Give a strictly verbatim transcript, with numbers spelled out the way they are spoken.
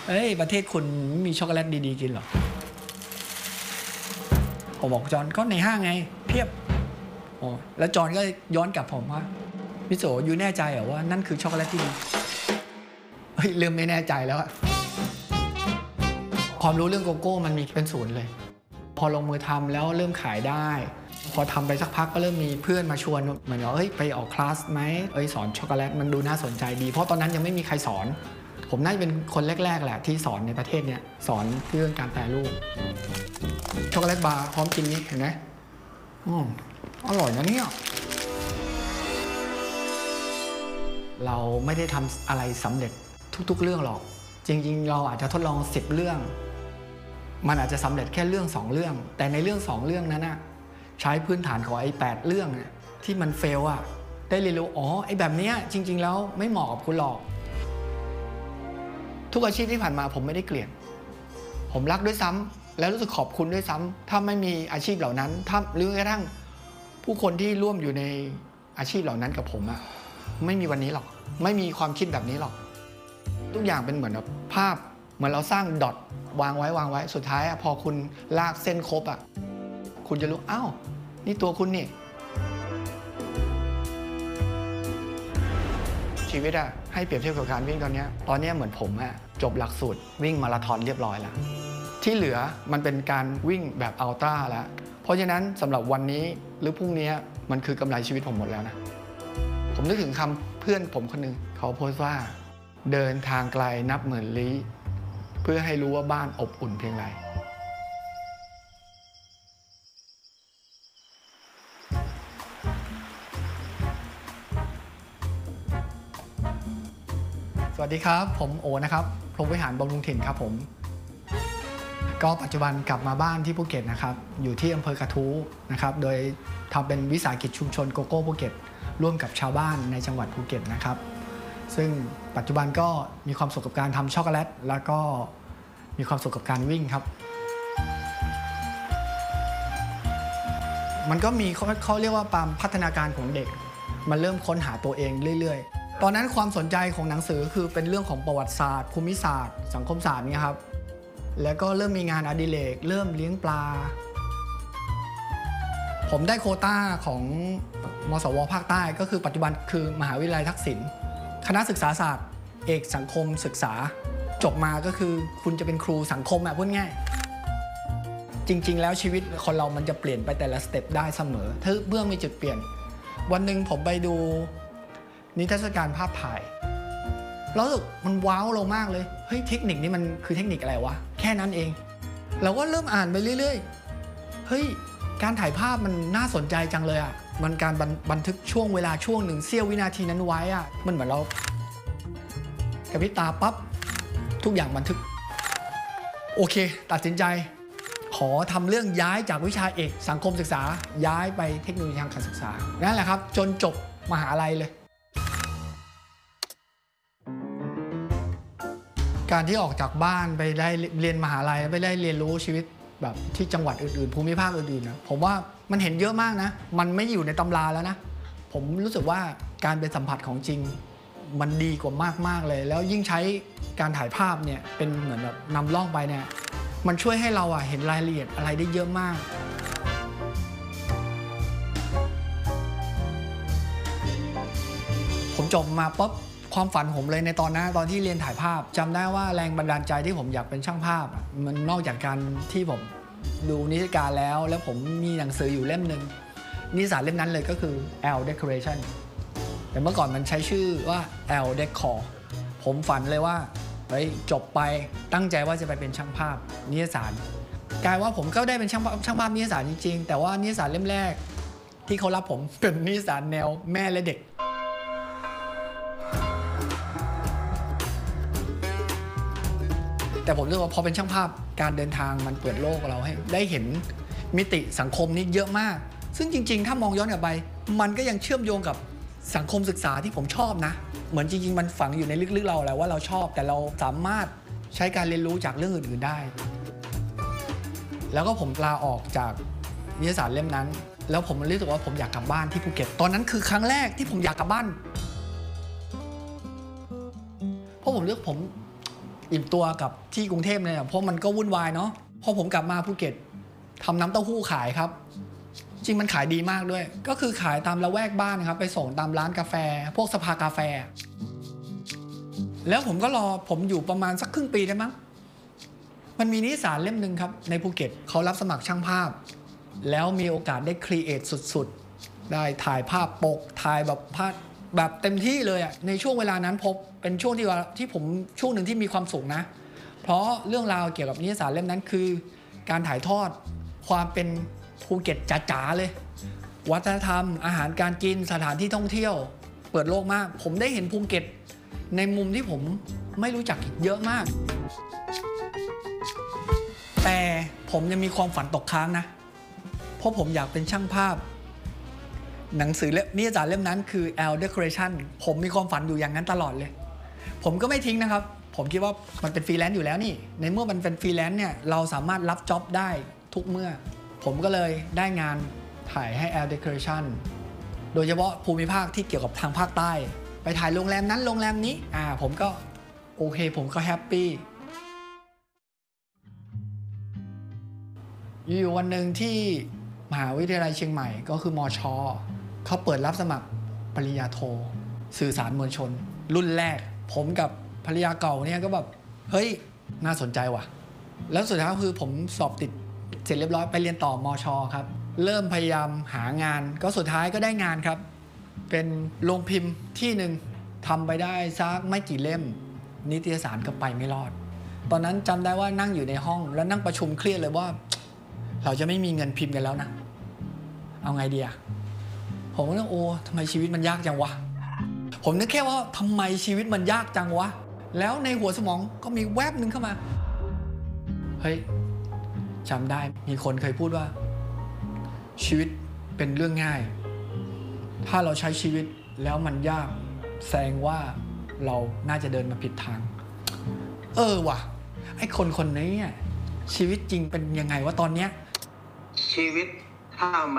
เอ้ยประเทศคุณไม่มีช็อกโกแลตดีๆกินหรอผมบอกจอนก็ในห้างไงเพียบโอ้แล้วจอนก็ย้อนกลับผมว่าพี่โสอยู่แน่ใจเหรอว่านั่นคือช็อกโกแลตที่ดีเฮ้ยเริ่มไม่แน่ใจแล้วอะความรู้เรื่องโกโก้มันมีเป็นศูนย์เลยพอลงมือทำแล้วเริ่มขายได้พอทำไปสักพักก็เริ่มมีเพื่อนมาชวนเหมือนว่าเฮ้ยไปออกคลาสไหมเอ้ยสอนช็อกโกแลตมันดูน่าสนใจดีเพราะตอนนั้นยังไม่มีใครสอนผมน่าจะเป็นคนแรกๆแหละที่สอนในประเทศเนี้ยสอนเรื่องการแปรรูปช็อกโกแลตบาร์พร้อมกินนี่เห็นไหมอืมอร่อยนะเนี่ยเราไม่ได้ทำอะไรสำเร็จทุกๆเรื่องหรอกจริงๆเราอาจจะทดลองสิบเรื่องมันอาจจะสำเร็จแค่เรื่องสองเรื่องแต่ในเรื่องสองเรื่องนั้นน่ะใช้พื้นฐานของไอ้แปดเรื่องที่มันเฟลอะได้เรียนรู้อ๋อไอ้แบบเนี้ยจริงๆแล้วไม่เหมาะกับคุณหรอกทุกอาชีพที่ผ่านมาผมไม่ได้เกลียดผมรักด้วยซ้ำแล้วรู้สึกขอบคุณด้วยซ้ำถ้าไม่มีอาชีพเหล่านั้นถ้าหรือกระทั่งผู้คนที่ร่วมอยู่ในอาชีพเหล่านั้นกับผมอะไม่มีวันนี้หรอกไม่มีความคิดแบบนี้หรอกทุกอย่างเป็นเหมือนแบบภาพเหมือนเราสร้างดอทวางไว้วางไว้สุดท้ายพอคุณลากเส้นครบอ่ะคุณจะรู้อ้าวนี่ตัวคุณนี่ชีวิตอ่ะให้เปรียบเทียบกับการวิ่งตอนนี้ตอนนี้เหมือนผมอ่ะจบหลักสูตรวิ่งมาราธอนเรียบร้อยแล้วที่เหลือมันเป็นการวิ่งแบบอัลตร้าแล้วเพราะฉะนั้นสำหรับวันนี้หรือพรุ่งนี้มันคือกำไรชีวิตผมหมดแล้วนะผมนึกถึงคำเพื่อนผมคนหนึ่งเขาโพสต์ว่าเดินทางไกลนับหมื่นลี้เพื่อให้รู้ว่าบ้านอบอุ่นเพียงไรสวัสดีครับผมโอนะครับพรหมวิหารบำรุงถิ่นครับผมก็ปัจจุบันกลับมาบ้านที่ภูเก็ตนะครับอยู่ที่อำเภอกระทู้นะครับโดยทำเป็นวิสาหกิจชุมชนโกโก้ภูเก็ตร่วมกับชาวบ้านในจังหวัดภูเก็ตนะครับซึ่งปัจจุบันก็มีความสุขกับการทำช็อกโกแลตแล้วก็มีความสุขกับการวิ่งครับมันก็มีเขาเขาเรียกว่าความพัฒนาการของเด็กมันเริ่มค้นหาตัวเองเรื่อยๆตอนนั้นความสนใจของหนังสือคือเป็นเรื่องของประวัติศาสตร์ภูมิศาสตร์สังคมศาสตร์เนี่ยครับแล้วก็เริ่มมีงานอดิเรกเริ่มเลี้ยงปลาผมได้โควต้าของมสวภาคใต้ก็คือปัจจุบันคือมหาวิทยาลัยทักษิณคณะศึกษาศาสตร์เอกสังคมศึกษาจบมาก็คือคุณจะเป็นครูสังคมอะพูดง่ายจริงๆแล้วชีวิตคนเรามันจะเปลี่ยนไปแต่ละสเต็ปได้เสมอถ้าเมื่อมีจุดเปลี่ยนวันหนึ่งผมไปดูนิทรรศการภาพถ่ายแล้วรู้สึกมันว้าวเรามากเลยเฮ้ยเทคนิคนี้มันคือเทคนิคอะไรวะแค่นั้นเองเราก็เริ่มอ่านไปเรื่อยๆเฮ้ยการถ่ายภาพมันน่าสนใจจังเลยอะมันการบันทึกช่วงเวลาช่วงหนึ่งเสี้ยววินาทีนั้นไว้อะมันเหมือนเรากระพริบตาปั๊บทุกอย่างบันทึกโอเคตัดสินใจขอทำเรื่องย้ายจากวิชาเอกสังคมศึกษาย้ายไปเทคโนโลยีทางการศึกษานั่นแหละครับจนจบมหาลัยเลยการที่ออกจากบ้านไปได้เรียนมหาลัยไปได้เรียนรู้ชีวิตแบบที่จังหวัดอื่นๆภูมิภาคอื่นๆนะผมว่ามันเห็นเยอะมากนะมันไม่อยู่ในตำราแล้วนะผมรู้สึกว่าการเป็นสัมผัสของจริงมันดีกว่ามากๆเลยแล้วยิ่งใช้การถ่ายภาพเนี่ยเป็นเหมือนแบบนำล่องไปเนี่ยมันช่วยให้เราอ่ะเห็นรายละเอียดอะไรได้เยอะมากผมจบมาปุ๊บความฝันผมเลยในตอนนั้นตอนที่เรียนถ่ายภาพจำได้ว่าแรงบันดาลใจที่ผมอยากเป็นช่างภาพมันนอกจากการที่ผมดูนิทรรศการแล้วแล้วผมมีหนังสืออยู่เล่มหนึ่งนิตยสารเล่มนั้นเลยก็คือ แอล Decoration แต่เมื่อก่อนมันใช้ชื่อว่า แอล Decor ผมฝันเลยว่าเฮ้ยจบไปตั้งใจว่าจะไปเป็นช่างภาพนิตยสารกลายว่าผมก็ได้เป็นช่างภาพช่างภาพนิตยสารจริงๆแต่ว่านิตยสารเล่มแรกที่เขารับผมเป็นนิตยสารแนวแม่และเด็กแต่ผมรู้สึกว่าพอเป็นช่างภาพการเดินทางมันเปิดโลกเราให้ได้เห็นมิติสังคมนี้เยอะมากซึ่งจริงๆถ้ามองย้อนกลับไปมันก็ยังเชื่อมโยงกับสังคมศึกษาที่ผมชอบนะเหมือนจริงๆมันฝังอยู่ในลึกๆเราแหละว่าเราชอบแต่เราสามารถใช้การเรียนรู้จากเรื่องอื่นๆได้แล้วก็ผมลาออกจากนิตยสารเล่มนั้นแล้วผมรู้สึกว่าผมอยากกลับบ้านที่ภูเก็ตตอนนั้นคือครั้งแรกที่ผมอยากกลับบ้านเพราะผมเลือกผมอิ่มตัวกับที่กรุงเทพเนี่ยเพราะมันก็วุ่นวายเนาะพอผมกลับมาภูเก็ตทำน้ำเต้าหู้ขายครับจริงมันขายดีมากด้วยก็คือขายตามละแวกบ้านครับไปส่งตามร้านกาแฟพวกสภากาแฟแล้วผมก็รอผมอยู่ประมาณสักครึ่งปีได้มั้งมันมีนิสสารเล่มหนึ่งครับในภูเก็ตเขารับสมัครช่างภาพแล้วมีโอกาสได้ครีเอทสุดๆได้ถ่ายภาพปกถ่ายแบบภาพแบบเต็มที่เลยอ่ะในช่วงเวลานั้นพบเป็นช่วงที่ว่าที่ผมช่วงหนึ่งที่มีความสุขนะเพราะเรื่องราวเกี่ยวกับนิตยสารเล่มนั้นคือการถ่ายทอดความเป็นภูเก็ตจ๋าๆเลยวัฒนธรรมอาหารการกินสถานที่ท่องเที่ยวเปิดโลกมากผมได้เห็นภูเก็ตในมุมที่ผมไม่รู้จักเยอะมากแต่ผมยังมีความฝันตกค้างนะเพราะผมอยากเป็นช่างภาพหนังสือเล่มนิตยสารเล่มนั้นคือ แอล Decoration ผมมีความฝันอยู่อย่างนั้นตลอดเลยผมก็ไม่ทิ้งนะครับผมคิดว่ามันเป็นฟรีแลนซ์อยู่แล้วนี่ในเมื่อมันเป็นฟรีแลนซ์เนี่ยเราสามารถรับจ็อบได้ทุกเมื่อผมก็เลยได้งานถ่ายให้ แอล Decoration โดยเฉพาะภูมิภาคที่เกี่ยวกับทางภาคใต้ไปถ่ายโรงแรมนั้นโรงแรมนี้อ่าผมก็โอเคผมก็แฮปปี้อยู่วันหนึ่งที่มหาวิทยาลัยเชียงใหม่ก็คือมช.เขาเปิดรับสมัครปริญญาโทสื่อสารมวลชนรุ่นแรกผมกับภรรยาเก่าเนี่ยก็แบบเฮ้ยน่าสนใจว่ะแล้วสุดท้ายคือผมสอบติดเสร็จเรียบร้อยไปเรียนต่อมช.ครับเริ่มพยายามหางานก็สุดท้ายก็ได้งานครับเป็นโรงพิมพ์ที่หนึ่งทำไปได้สักไม่กี่เล่มนิตยสารก็ไปไม่รอดตอนนั้นจำได้ว่านั่งอยู่ในห้องแล้วนั่งประชุมเครียดเลยว่าเราจะไม่มีเงินพิมพ์กันแล้วนะเอาไงดีอะผมก็นึกโอ้ทำไมชีวิตมันยากจังวะผมนึกแค่ว่าทำไมชีวิตมันยากจังวะแล้วในหัวสมองก็มีแวบนึงเข้ามาเฮ้ยจำได้มีคนเคยพูดว่าชีวิตเป็นเรื่องง่ายถ้าเราใช้ชีวิตแล้วมันยากแสดงว่าเราน่าจะเดินมาผิดทางเออว่ะไอ้คนคนนี้ชีวิตจริงเป็นยังไงวะตอนเนี้ยชีวิตถ้า